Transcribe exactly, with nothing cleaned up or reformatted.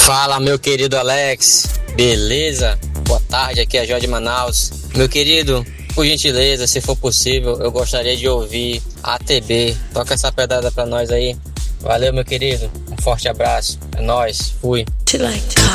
Fala, meu querido Alex, beleza? Boa tarde, aqui é a Jorge de Manaus. Meu querido, por gentileza, se for possível, eu gostaria de ouvir A T B. Toca essa pedrada pra nós aí. Valeu, meu querido, um forte abraço, é nóis, fui. To like